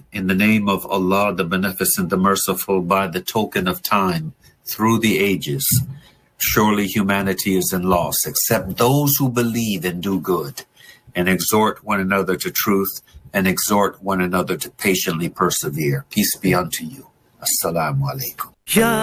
in the name of Allah, the Beneficent, the Merciful, by the token of time, through the ages, surely humanity is in loss, except those who believe and do good, and exhort one another to truth, and exhort one another to patiently persevere. Peace be unto you. Assalamu alaikum.